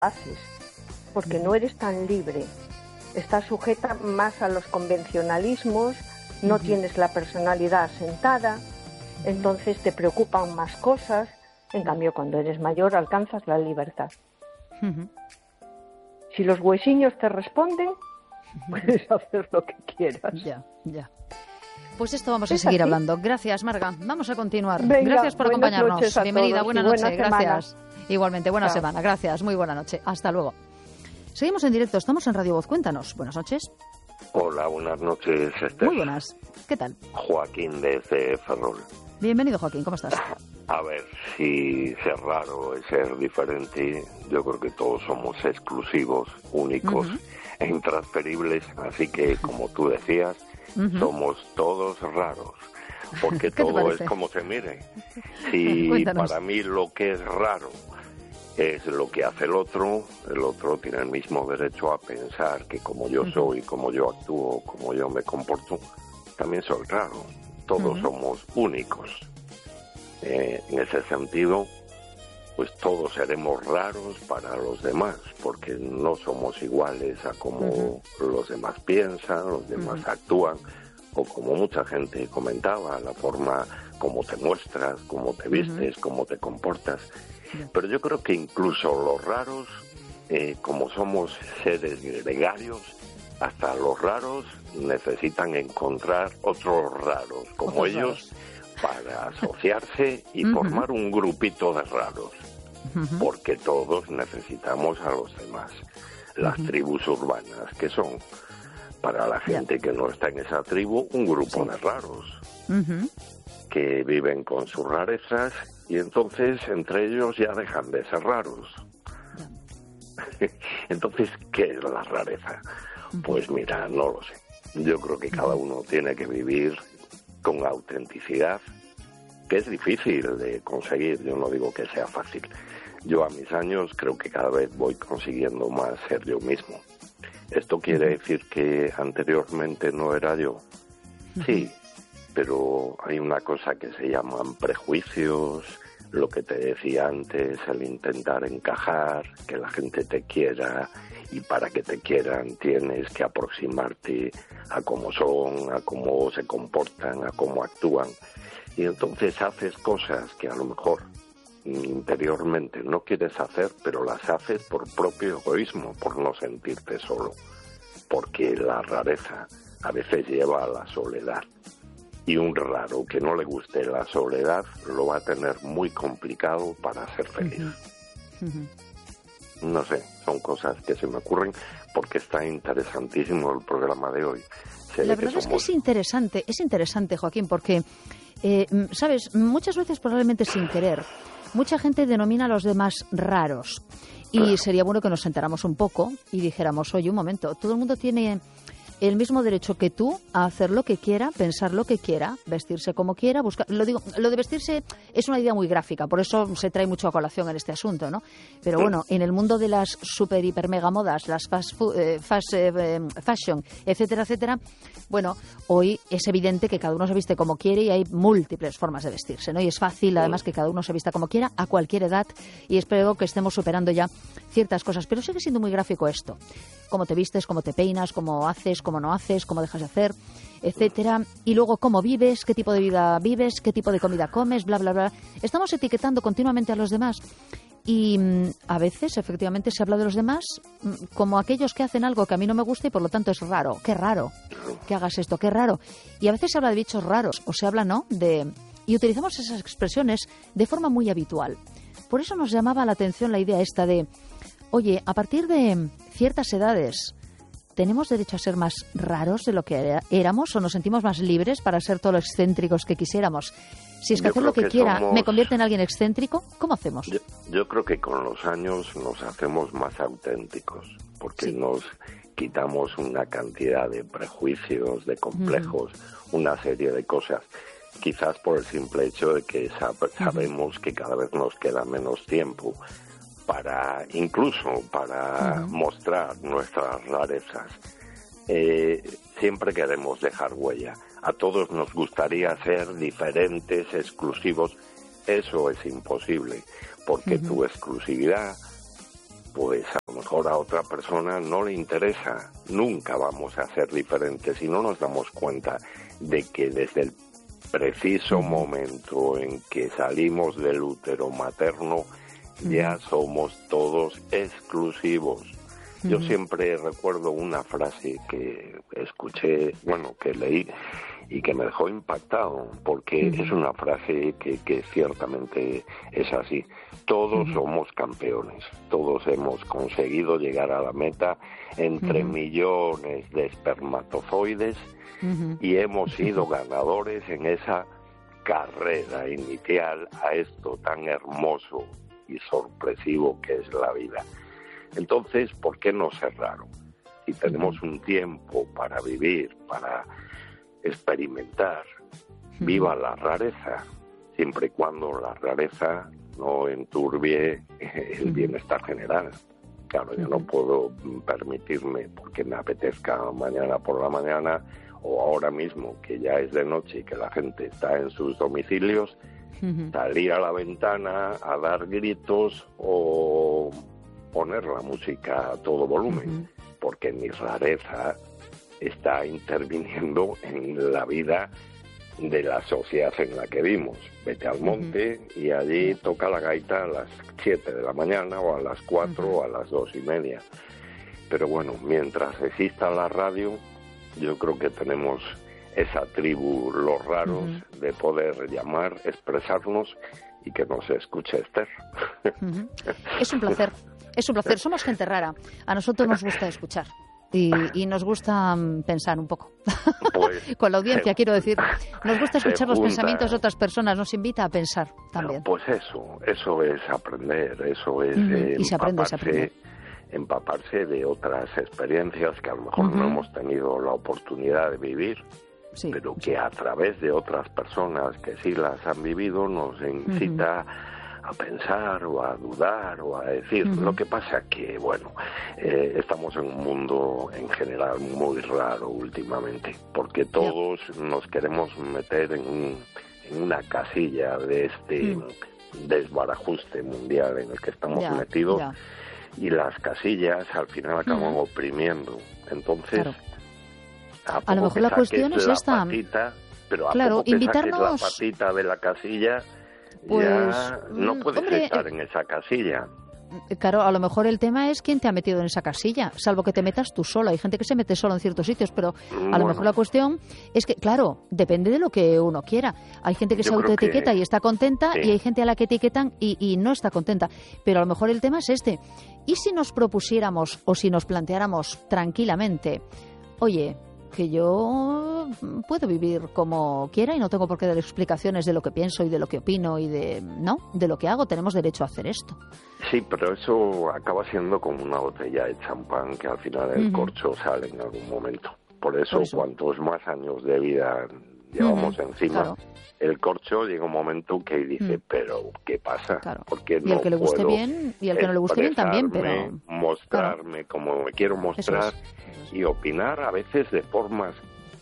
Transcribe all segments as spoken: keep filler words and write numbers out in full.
haces, porque no eres tan libre. Estás sujeta más a los convencionalismos, no uh-huh. tienes la personalidad asentada, entonces te preocupan más cosas. En cambio, cuando eres mayor alcanzas la libertad. Uh-huh. Si los huesiños te responden, puedes hacer lo que quieras. Ya, ya. Pues esto vamos a seguir así? hablando. Gracias, Marga. Vamos a continuar. Venga, gracias por acompañarnos. Bienvenida, buena noche. Buena gracias. Igualmente, buena Chao. semana. Gracias, muy buena noche. Hasta luego. Seguimos en directo. Estamos en Radio Voz. Cuéntanos. Buenas noches. Hola, buenas noches, Esther. Muy buenas. ¿Qué tal? Joaquín desde Ferrol. Bienvenido, Joaquín. ¿Cómo estás? A ver, si ser raro es ser diferente, yo creo que todos somos exclusivos, únicos uh-huh. e intransferibles. Así que, como tú decías, uh-huh. somos todos raros. Porque todo es como se mire. Si para mí lo que es raro es lo que hace el otro, el otro tiene el mismo derecho a pensar que como yo uh-huh. soy, como yo actúo, como yo me comporto, también soy raro. Todos uh-huh. somos únicos. Eh, en ese sentido, pues todos seremos raros para los demás, porque no somos iguales a como uh-huh. los demás piensan, los demás uh-huh. actúan, o como mucha gente comentaba, la forma como te muestras, cómo te vistes, uh-huh. cómo te comportas. Uh-huh. Pero yo creo que incluso los raros, eh, como somos seres gregarios, hasta los raros necesitan encontrar otros raros como otros ellos raros. Para asociarse y uh-huh. formar un grupito de raros, uh-huh. porque todos necesitamos a los demás. Las uh-huh. tribus urbanas, que son para la gente yeah. que no está en esa tribu, un grupo sí. de raros, uh-huh. que viven con sus rarezas y entonces entre ellos ya dejan de ser raros. Yeah. Entonces, ¿qué es la rareza? Pues mira, no lo sé. Yo creo que cada uno tiene que vivir con autenticidad, que es difícil de conseguir. Yo no digo que sea fácil. Yo a mis años creo que cada vez voy consiguiendo más ser yo mismo. ¿Esto quiere decir que anteriormente no era yo? Sí, pero hay una cosa que se llaman prejuicios, lo que te decía antes, el intentar encajar, que la gente te quiera, y para que te quieran tienes que aproximarte a cómo son, a cómo se comportan, a cómo actúan. Y entonces haces cosas que a lo mejor interiormente no quieres hacer, pero las haces por propio egoísmo, por no sentirte solo. Porque la rareza a veces lleva a la soledad. Y un raro que no le guste la soledad lo va a tener muy complicado para ser feliz. Uh-huh. Uh-huh. No sé, son cosas que se me ocurren porque está interesantísimo el programa de hoy. Se la verdad que somos... es que es interesante, es interesante, Joaquín, porque, eh, sabes, muchas veces probablemente sin querer, mucha gente denomina a los demás raros. Y claro. sería bueno que nos sentáramos un poco y dijéramos, oye, un momento, todo el mundo tiene el mismo derecho que tú a hacer lo que quiera, pensar lo que quiera, vestirse como quiera, buscar... Lo digo, lo de vestirse es una idea muy gráfica, por eso se trae mucho a colación en este asunto, ¿no? Pero bueno, en el mundo de las super, hiper, mega modas, las fast, food, eh, fast eh, fashion, etcétera, etcétera, bueno, hoy es evidente que cada uno se viste como quiere y hay múltiples formas de vestirse, ¿no? Y es fácil, además, que cada uno se vista como quiera, a cualquier edad, y espero que estemos superando ya ciertas cosas. Pero sigue siendo muy gráfico esto. Cómo te vistes, cómo te peinas, cómo haces, cómo no haces, cómo dejas de hacer, etcétera. Y luego cómo vives, qué tipo de vida vives, qué tipo de comida comes, bla, bla, bla. Estamos etiquetando continuamente a los demás y mmm, a veces efectivamente se habla de los demás mmm, como aquellos que hacen algo que a mí no me gusta y por lo tanto es raro. Qué raro que hagas esto, qué raro. Y a veces se habla de bichos raros o se habla, ¿no?, de... Y utilizamos esas expresiones de forma muy habitual. Por eso nos llamaba la atención la idea esta de, oye, a partir de ciertas edades, ¿tenemos derecho a ser más raros de lo que éramos o nos sentimos más libres para ser todos los excéntricos que quisiéramos? Si es que yo hacer lo que, que quiera somos... me convierte en alguien excéntrico, ¿cómo hacemos? Yo, yo creo que con los años nos hacemos más auténticos, porque sí. nos quitamos una cantidad de prejuicios, de complejos, uh-huh. una serie de cosas. Quizás por el simple hecho de que sab- sabemos uh-huh. que cada vez nos queda menos tiempo para, incluso para uh-huh. mostrar nuestras rarezas. Eh, siempre queremos dejar huella. A todos nos gustaría ser diferentes, exclusivos. Eso es imposible, porque uh-huh. tu exclusividad pues a lo mejor a otra persona no le interesa. Nunca vamos a ser diferentes si no nos damos cuenta de que desde el preciso momento en que salimos del útero materno ya somos todos exclusivos. Yo siempre recuerdo una frase que escuché, bueno, que leí y que me dejó impactado, porque uh-huh. es una frase que, que ciertamente es así. Todos uh-huh. somos campeones, todos hemos conseguido llegar a la meta entre uh-huh. millones de espermatozoides uh-huh. y hemos sido ganadores en esa carrera inicial a esto tan hermoso y sorpresivo que es la vida. Entonces, ¿por qué no ser raro? Si tenemos un tiempo para vivir, para experimentar, viva la rareza, siempre y cuando la rareza no enturbie el bienestar general. Claro, yo no puedo permitirme, porque me apetezca mañana por la mañana o ahora mismo, que ya es de noche y que la gente está en sus domicilios, salir a la ventana a dar gritos o poner la música a todo volumen, uh-huh. porque mi rareza está interviniendo en la vida de la sociedad en la que vivimos. Vete al monte uh-huh. y allí toca la gaita a las siete de la mañana o a las cuatro uh-huh. o a las dos y media. Pero bueno, mientras exista la radio, yo creo que tenemos esa tribu, los raros, uh-huh. de poder llamar, expresarnos y que nos escuche Esther. Uh-huh. Es un placer. Es un placer, somos gente rara. A nosotros nos gusta escuchar y, y nos gusta um, pensar un poco. Pues, con la audiencia, se, quiero decir. Nos gusta escuchar los pensamientos de otras personas, nos invita a pensar también. Pues eso, eso es aprender, eso es uh-huh. eh, y se aprende, se aprende. empaparse de otras experiencias que a lo mejor uh-huh. no hemos tenido la oportunidad de vivir, sí, pero que a través de otras personas que sí las han vivido nos incita uh-huh. a pensar o a dudar o a decir. Uh-huh. Lo que pasa que, bueno, eh, estamos en un mundo en general muy raro últimamente, porque todos yeah. nos queremos meter en, un, en una casilla de este uh-huh. desbarajuste mundial en el que estamos yeah. metidos yeah. y las casillas al final acaban uh-huh. oprimiendo. Entonces, claro. a, a lo mejor la cuestión es la esta. Patita, pero a claro, poco que invitarnos... saques la patita de la casilla, pues, ya no puedes hombre, estar en esa casilla. Claro, a lo mejor el tema es quién te ha metido en esa casilla, salvo que te metas tú sola. Hay gente que se mete sola en ciertos sitios, pero a bueno, lo mejor la cuestión es que, claro, depende de lo que uno quiera. Hay gente que se autoetiqueta que, y está contenta, sí. y hay gente a la que etiquetan y, y no está contenta. Pero a lo mejor el tema es este. ¿Y si nos propusiéramos o si nos planteáramos tranquilamente, oye, que yo puedo vivir como quiera y no tengo por qué dar explicaciones de lo que pienso y de lo que opino y de no de lo que hago, tenemos derecho a hacer esto? Sí, pero eso acaba siendo como una botella de champán que al final el uh-huh. corcho sale en algún momento. Por eso, por eso. cuantos más años de vida llevamos uh-huh. encima, claro. el corcho llega un momento que dice, uh-huh. pero ¿qué pasa? Claro. Porque y no el que le guste bien y el que no le guste bien también, pero mostrarme claro. como me quiero mostrar y opinar a veces de formas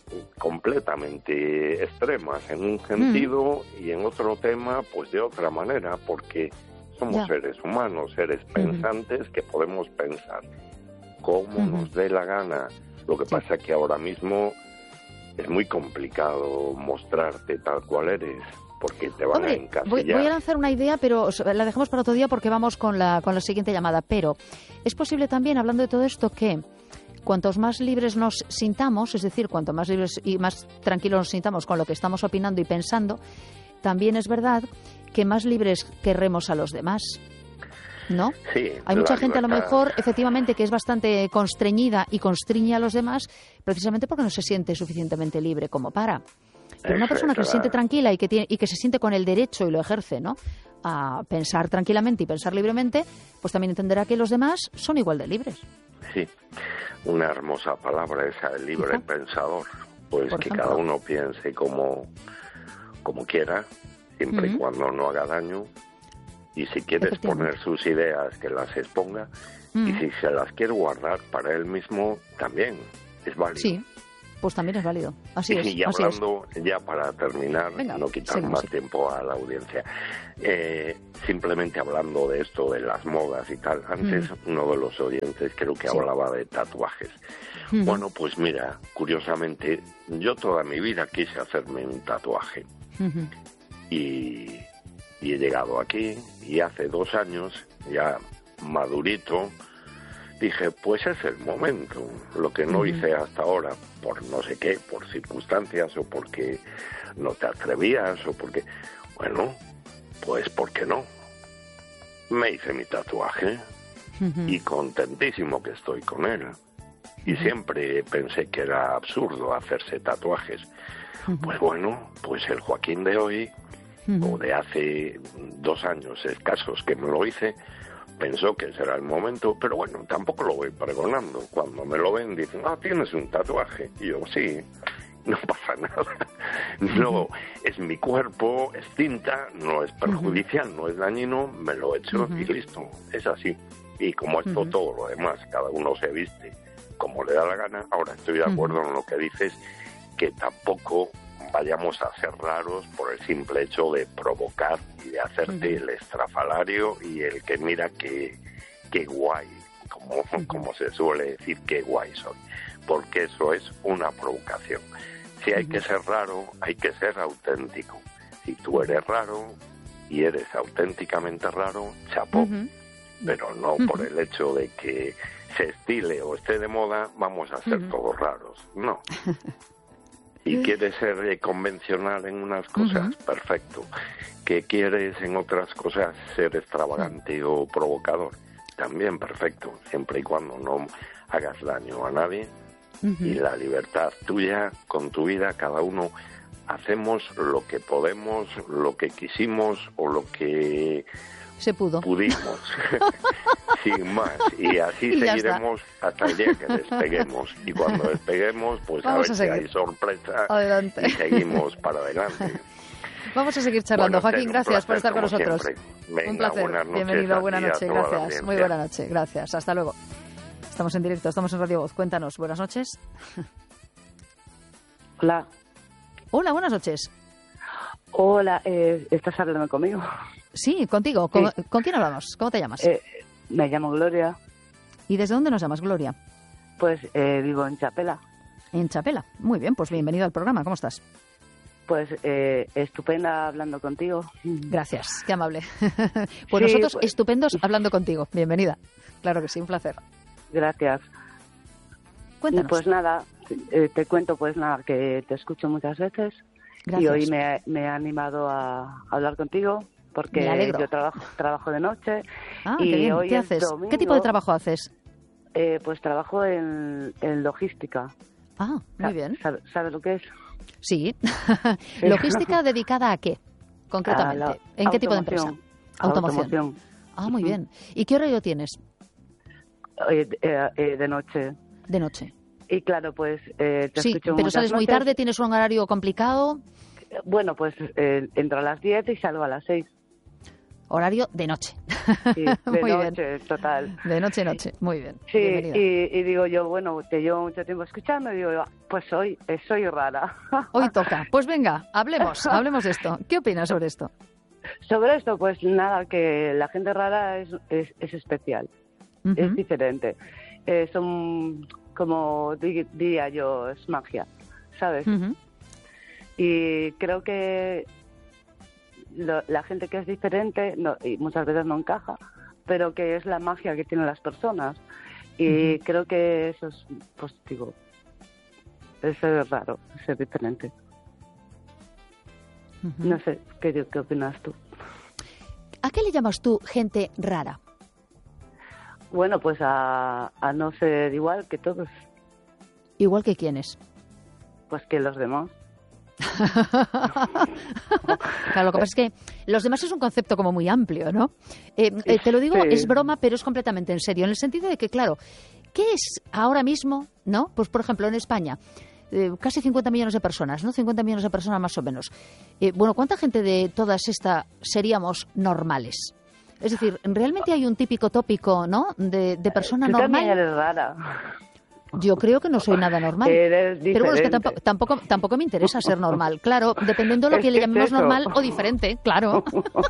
completamente extremas en un sentido uh-huh. y en otro tema pues de otra manera, porque somos ya. seres humanos, seres uh-huh. pensantes que podemos pensar como uh-huh. nos dé la gana. Lo que sí. pasa es que ahora mismo es muy complicado mostrarte tal cual eres, porque te van Hombre, a encasillar. Voy, voy a lanzar una idea, pero la dejamos para otro día porque vamos con la, con la siguiente llamada. Pero es posible también, hablando de todo esto, que cuantos más libres nos sintamos, es decir, cuanto más libres y más tranquilos nos sintamos con lo que estamos opinando y pensando, también es verdad que más libres querremos a los demás. ¿No? Sí, hay mucha gente a lo mejor, efectivamente, que es bastante constreñida y constriñe a los demás precisamente porque no se siente suficientemente libre como para. Pero una persona que se siente tranquila y que tiene, y que se siente con el derecho y lo ejerce, ¿no?, a pensar tranquilamente y pensar libremente, pues también entenderá que los demás son igual de libres. Sí, una hermosa palabra esa, el libre ¿Quizá? pensador. Pues Por que ejemplo. cada uno piense como, como quiera, siempre uh-huh. y cuando no haga daño. Y si quiere exponer sus ideas, que las exponga. Mm. Y si se las quiere guardar para él mismo, también es válido. Sí, Pues también es válido. Así es. Y así hablando, es. ya para terminar, Venga, no quitar seguimos, más sí. tiempo a la audiencia, eh, simplemente hablando de esto, de las modas y tal, antes mm. uno de los oyentes creo que sí. hablaba de tatuajes. Mm-hmm. Bueno, pues mira, curiosamente, yo toda mi vida quise hacerme un tatuaje. Mm-hmm. Y, y he llegado aquí, y hace dos años, ya madurito, dije, pues es el momento. Lo que no uh-huh. hice hasta ahora, por no sé qué, por circunstancias o porque no te atrevías o porque... Bueno, pues ¿por qué no? Me hice mi tatuaje uh-huh. y contentísimo que estoy con él. Y uh-huh. siempre pensé que era absurdo hacerse tatuajes. Uh-huh. Pues bueno, pues el Joaquín de hoy, uh-huh. o de hace dos años escasos que me lo hice, pensó que ese era el momento, pero bueno, tampoco lo voy pregonando. Cuando me lo ven dicen, ah, tienes un tatuaje. Y yo, sí, no pasa nada. No, es mi cuerpo, es tinta, no es perjudicial, uh-huh. no es dañino, me lo he hecho uh-huh. y listo, es así. Y como esto, uh-huh. todo lo demás, cada uno se viste como le da la gana. Ahora estoy de acuerdo uh-huh. en lo que dices, que tampoco vayamos a ser raros por el simple hecho de provocar y de hacerte uh-huh. el estrafalario y el que mira que, que guay, como, uh-huh. como se suele decir, que guay soy, porque eso es una provocación. Si hay uh-huh. que ser raro, hay que ser auténtico. Si tú eres raro y eres auténticamente raro, chapó, uh-huh. pero no uh-huh. por el hecho de que se estile o esté de moda, vamos a ser uh-huh. todos raros, no. Y quieres ser convencional en unas cosas, uh-huh. perfecto. Que quieres en otras cosas ser extravagante uh-huh. o provocador, también perfecto, siempre y cuando no hagas daño a nadie. Uh-huh. Y la libertad tuya con tu vida, cada uno hacemos lo que podemos, lo que quisimos o lo que se pudo. Pudimos, sin más. Y así y seguiremos hasta el día que despeguemos. Y cuando despeguemos, pues Vamos a ver a si seguir. hay sorpresa Adelante. Y seguimos para adelante. Vamos a seguir charlando. Bueno, Joaquín, gracias por estar con nosotros. Venga, un placer. Buenas noches, bienvenido, buenas noches, gracias. Muy buena noche, gracias. Hasta luego. Estamos en directo, estamos en Radio Voz. Cuéntanos, buenas noches. Hola. Hola, buenas noches. Hola, eh, ¿estás hablando conmigo? Sí, contigo. ¿Con, sí. ¿con quién hablamos? ¿Cómo te llamas? Eh, me llamo Gloria. ¿Y desde dónde nos llamas, Gloria? Pues eh, vivo en Chapela. En Chapela. Muy bien, pues bienvenido al programa. ¿Cómo estás? Pues eh, estupenda hablando contigo. Gracias, qué amable. Pues sí, nosotros pues... estupendos hablando contigo. Bienvenida. Claro que sí, un placer. Gracias. Cuéntanos. Pues nada, eh, te cuento pues nada, que te escucho muchas veces. Gracias. Y hoy me, me he animado a hablar contigo porque yo trabajo trabajo de noche. Ah, y qué bien. Hoy ¿Qué es haces? domingo. ¿Qué tipo de trabajo haces? Eh, pues trabajo en, en logística. Ah, muy bien. ¿Sabes sabe lo que es? Sí. ¿Logística dedicada a qué, concretamente? ¿En qué tipo de empresa? Automoción. Automoción. Ah, muy bien. ¿Y qué horario tienes? Eh, eh, eh, de noche. De noche. Y claro, pues eh, te sí, escucho pero sales noches. muy tarde, ¿tienes un horario complicado? Bueno, pues eh, entro a las diez y salgo a las seis. Horario de noche. Sí, de muy noche, bien. total. De noche, noche, muy bien. Sí, y, y digo yo, bueno, te llevo mucho tiempo escuchando y digo, pues hoy soy rara. Hoy toca. Pues venga, hablemos, hablemos de esto. ¿Qué opinas sobre esto? Sobre esto, pues nada, que la gente rara es, es, es especial, uh-huh. es diferente. Eh, son, como diría yo, es magia, ¿sabes? Uh-huh. Y creo que lo, la gente que es diferente, no, y muchas veces no encaja, pero que es la magia que tienen las personas. Y uh-huh. creo que eso es positivo. Eso es raro, ser diferente. Uh-huh. No sé, ¿qué, ¿qué opinas tú? ¿A qué le llamas tú gente rara? Bueno, pues a, a no ser igual que todos. ¿Igual que quiénes? Pues que los demás. Claro, lo que pasa es que los demás es un concepto como muy amplio, ¿no? Eh, eh, te lo digo, sí. Es broma, pero es completamente en serio, en el sentido de que, claro, ¿qué es ahora mismo, no? Pues, por ejemplo, en España, eh, casi cincuenta millones de personas, ¿no? cincuenta millones de personas más o menos. Eh, bueno, ¿cuánta gente de todas estas seríamos normales? Es decir, ¿realmente hay un típico tópico, ¿no? De, de persona Tú normal. También eres rara. Yo creo que no soy nada normal. Eres pero bueno, es que diferente. tampoco, tampoco, tampoco me interesa ser normal. Claro, dependiendo de lo Es que que le es llamemos eso. normal o diferente, claro.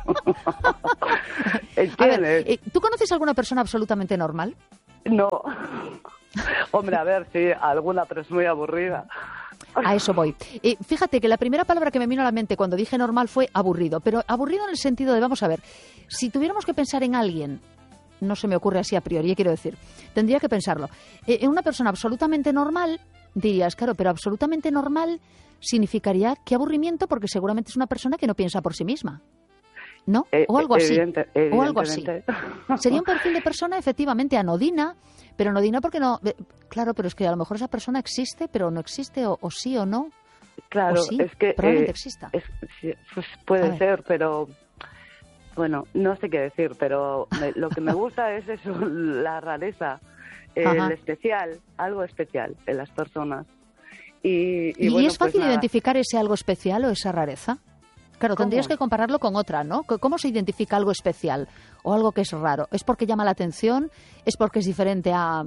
A ver, ¿Entiendes? eh, ¿tú conoces alguna persona absolutamente normal? No. Hombre, a ver, sí, alguna, pero es muy aburrida. A eso voy. Eh, fíjate que la primera palabra que me vino a la mente cuando dije normal fue aburrido, pero aburrido en el sentido de, vamos a ver, si tuviéramos que pensar en alguien, no se me ocurre así a priori, quiero decir, tendría que pensarlo. Eh, en una persona absolutamente normal, dirías, claro, pero absolutamente normal significaría qué aburrimiento, porque seguramente es una persona que no piensa por sí misma. ¿No? Eh, O algo así. evidente- O algo así. evidentemente. Sería un perfil de persona efectivamente anodina, pero anodina porque no... eh, Claro, pero es que a lo mejor esa persona existe, pero no existe, o, o sí o no. Claro, O sí, es que... probablemente eh, exista. es- sí, pues A puede ver. ser, pero... Bueno, no sé qué decir, pero me- lo que me gusta es eso, la rareza, eh, Ajá. el especial, algo especial en las personas. Y, y ¿Y, bueno, es pues fácil nada. identificar ese algo especial o esa rareza? Claro, ¿Cómo? tendrías que compararlo con otra, ¿no? C- ¿Cómo se identifica algo especial o algo que es raro? ¿Es porque llama la atención? ¿Es porque es diferente a,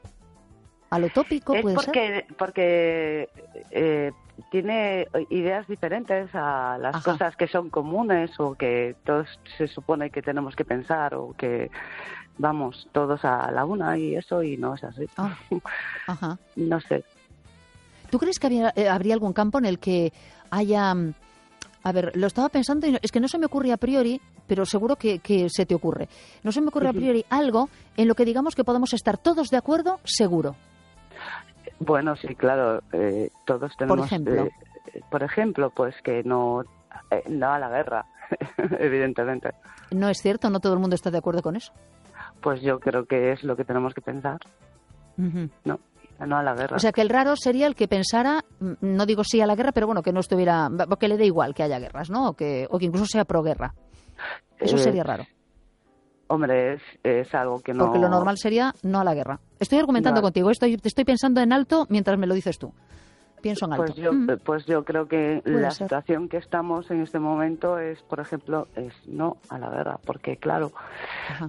a lo tópico? Es ¿Puede ser? porque, porque eh, tiene ideas diferentes a las Ajá. cosas que son comunes o que todos se supone que tenemos que pensar o que vamos todos a la una y eso, y no es así. Ah, ajá. No sé. ¿Tú crees que había- eh, habría algún campo en el que haya... mm, A ver, lo estaba pensando y no- es que no se me ocurre a priori, pero seguro que, que se te ocurre. No se me ocurre a priori algo en lo que digamos que podamos estar todos de acuerdo, seguro. Bueno, sí, claro, eh, todos tenemos... ejemplo. eh, por ejemplo, pues que no, eh, no a la guerra, evidentemente. No es cierto, no todo el mundo está de acuerdo con eso. Pues yo creo que es lo que tenemos que pensar, Ujú. ¿no? No a la guerra. O sea, que el raro sería el que pensara, mm, no digo sí a la guerra, pero bueno, que no estuviera, que le dé igual que haya guerras, ¿no? O que, o que incluso sea proguerra. Eso Eh, sería raro. Hombre, es, es algo que no... Porque lo normal sería no a la guerra. Estoy argumentando No. contigo, estoy, te estoy pensando en alto mientras me lo dices tú. Pienso en alto. Pues yo, Mm. pues yo creo que Puede la ser. situación que estamos en este momento es, por ejemplo, es no a la guerra, porque claro, Ajá.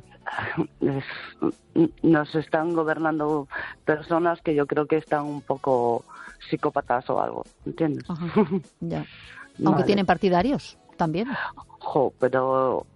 es- nos están gobernando personas que yo creo que están un poco psicópatas o algo, ¿entiendes? Ajá. Ya. Aunque Vale. tienen partidarios también. Jo, pero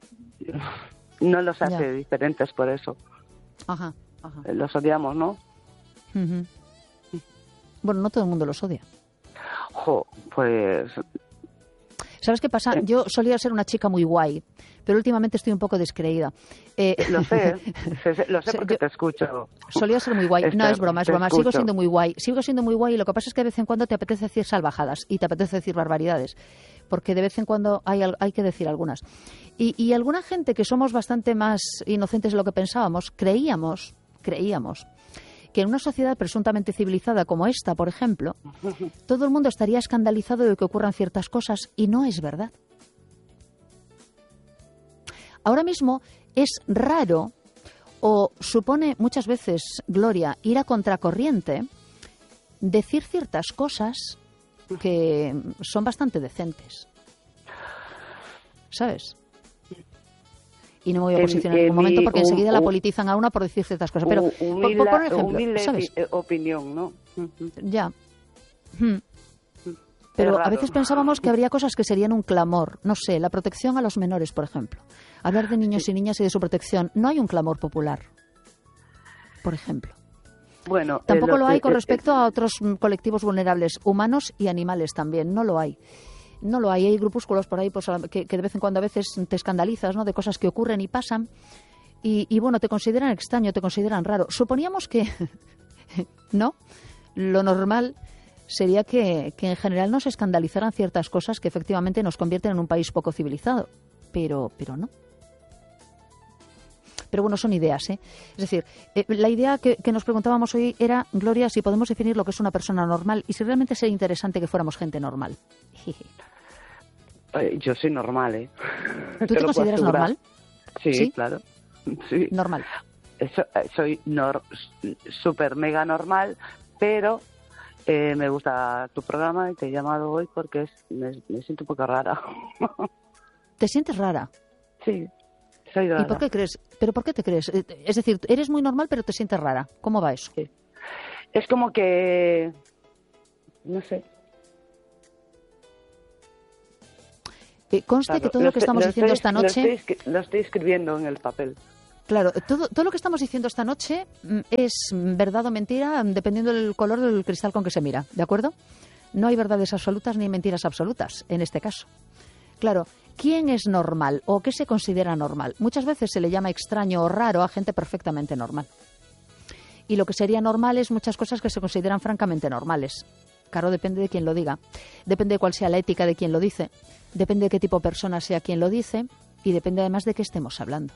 no los hace Ya. diferentes por eso. Ajá. Ajá. Los odiamos, ¿no? Ujú. Bueno, no todo el mundo los odia. Jo, pues ¿Sabes qué pasa? Yo solía ser una chica muy guay, pero últimamente estoy un poco descreída. Eh, lo sé, sé- sé- lo sé Sí, porque yo- te escucho. Solía ser muy guay. No, Esther, es broma, es te broma. Sigo escucho. siendo muy guay. Sigo siendo muy guay y lo que pasa es que de vez en cuando te apetece decir salvajadas y te apetece decir barbaridades. Porque de vez en cuando hay, al- hay que decir algunas. Y, y alguna gente que somos bastante más inocentes de lo que pensábamos, creíamos, creíamos, que en una sociedad presuntamente civilizada como esta, por ejemplo, todo el mundo estaría escandalizado de que ocurran ciertas cosas y no es verdad. Ahora mismo es raro o supone muchas veces, Gloria, ir a contracorriente, decir ciertas cosas que son bastante decentes. ¿Sabes? Y no me voy a En- posicionar en en ningún momento mi porque enseguida hum- la hum- politizan a una por decir ciertas cosas. Pero, Hu- por, humilde, por poner ejemplo, humilde ¿sabes? opi- eh, opinión, ¿no? Ujú. Ya. Hmm. Pero Es a raro. veces pensábamos que habría cosas que serían un clamor. No sé, la protección a los menores, por ejemplo. Hablar de niños y niñas y de su protección. No hay un clamor popular, por ejemplo. Bueno, Tampoco eh, lo hay eh, con eh, respecto a otros mm, colectivos vulnerables, humanos y animales también. No lo hay. No lo hay. Hay grupúsculos por ahí pues, a- que, que de vez en cuando a veces te escandalizas, ¿no? De cosas que ocurren y pasan. Y, y bueno, te consideran extraño, te consideran raro. Suponíamos que, ¿no? Lo normal sería que, que en general no se escandalizaran ciertas cosas que efectivamente nos convierten en un país poco civilizado. Pero, pero no. Pero bueno, son ideas, ¿eh? Es decir, eh, la idea que, que nos preguntábamos hoy era, Gloria, si podemos definir lo que es una persona normal y si realmente sería interesante que fuéramos gente normal. eh, yo soy normal, ¿eh? ¿Tú te lo puedo consideras asegurar. normal? Sí, ¿Sí? claro. Sí. Normal. Eso- eh, soy nor, super mega normal, pero eh, me gusta tu programa y te he llamado hoy porque es, me, me siento un poco rara. ¿Te sientes rara? Sí, soy rara. ¿Y por qué crees? ¿Pero por qué te crees? Eh, Es decir, eres muy normal pero te sientes rara. ¿Cómo va eso? Sí. es como que, no sé. Eh, conste Claro, que todo lo que estamos lo diciendo estoy, esta noche... Lo estoy, lo estoy escribiendo en el papel. Claro, todo, todo lo que estamos diciendo esta noche mm, es verdad o mentira dependiendo del color del cristal con que se mira, ¿de acuerdo? No hay verdades absolutas ni mentiras absolutas en este caso. Claro, ¿quién es normal o qué se considera normal? Muchas veces se le llama extraño o raro a gente perfectamente normal. Y lo que sería normal es muchas cosas que se consideran francamente normales. Claro, depende de quién lo diga. Depende de cuál sea la ética de quien lo dice. Depende de qué tipo de persona sea quien lo dice. Y depende además de qué estemos hablando.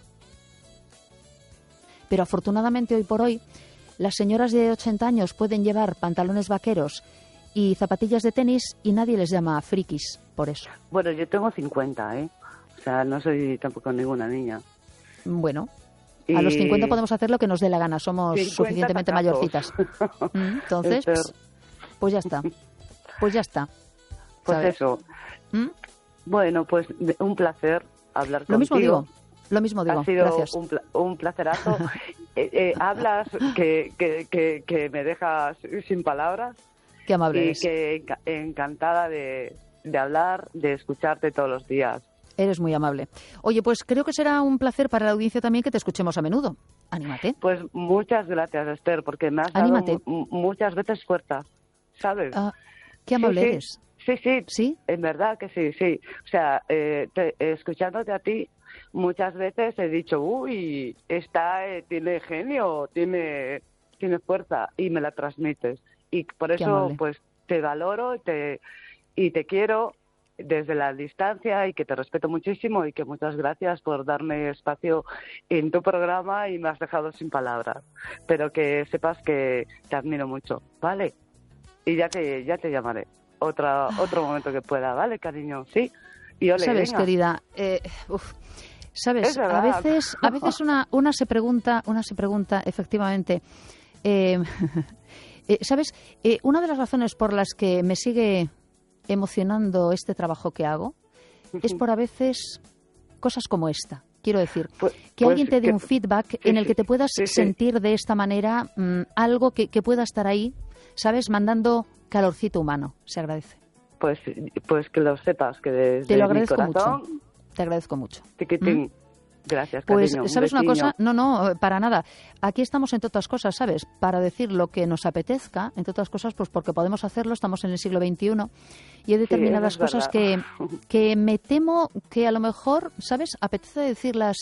Pero afortunadamente hoy por hoy las señoras de ochenta años pueden llevar pantalones vaqueros y zapatillas de tenis y nadie les llama frikis por eso. Bueno, yo tengo cincuenta, ¿eh? O sea, no soy tampoco ninguna niña. Bueno, y... a los cincuenta podemos hacer lo que nos dé la gana, somos suficientemente tacazos. mayorcitas. Entonces, Esther. pues ya está, pues ya está. Pues ¿sabes? eso. ¿Mm? Bueno, pues un placer hablar contigo. Lo mismo digo. Lo mismo digo, ha sido gracias. Un, pla un placerazo. eh, eh, hablas que, que, que, que me dejas sin palabras. Qué amable Y eres. que enca encantada de, de hablar, de escucharte todos los días. Eres muy amable. Oye, pues creo que será un placer para la audiencia también que te escuchemos a menudo. Anímate. Pues muchas gracias, Esther, porque me has Anímate. dado muchas veces fuerza, ¿sabes? Ah, qué amable sí, sí. eres. Sí, sí, ¿Sí? En verdad que sí, sí. O sea, eh, te, escuchándote a ti, muchas veces he dicho, uy, esta eh, tiene genio, tiene, tiene fuerza, y me la transmites. Y por Qué eso, amable. pues, te valoro te, y te quiero desde la distancia y que te respeto muchísimo y que muchas gracias por darme espacio en tu programa y me has dejado sin palabras. Pero que sepas que te admiro mucho, ¿vale? Y ya te, ya te llamaré. Otra, otro momento que pueda, ¿vale, cariño? Sí. Y ole, Sabes, venga. querida, eh, uf, sabes, Es a verdad. veces, a veces una, una se pregunta, una se pregunta, efectivamente, eh, eh, sabes, eh, una de las razones por las que me sigue emocionando este trabajo que hago es por a veces cosas como esta. Quiero decir, Pues- que pues alguien te dé que- un feedback sí, en el sí, que te puedas sí, sí. sentir de esta manera mm, algo que, que pueda estar ahí, ¿sabes? Mandando calorcito humano. Se agradece. Pues, pues que lo sepas, que desde Te lo mi agradezco corazón, mucho. Te agradezco mucho. tiquitín. ¿Mm? Gracias, Pues, cariño. un ¿sabes una besiño. cosa? No, no, para nada. Aquí estamos, entre otras cosas, ¿sabes? Para decir lo que nos apetezca, entre otras cosas, pues porque podemos hacerlo, estamos en el siglo veintiuno y hay determinadas eso es cosas que, verdad. que me temo que a lo mejor, ¿sabes? Apetece decirlas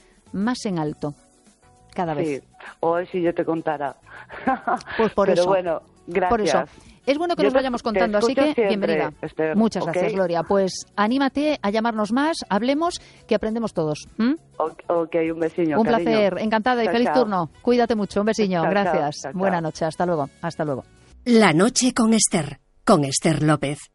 más en alto, cada vez. Sí, hoy si yo te contara. Pues por Pero eso. bueno, gracias. Por eso. Es bueno que Yo nos te- vayamos te contando, así escucho que siempre, bienvenida. Esther, Muchas ¿ok? gracias, Gloria. Pues anímate a llamarnos más, hablemos, que aprendemos todos. ¿m? O- ok, un besiño, Un cariño. placer, encantada y Chao, feliz chao. turno. Cuídate mucho, un besiño, Chao, chao, gracias. chao, chao. Buenas noches, hasta luego, hasta luego. La noche con Esther, con Esther López.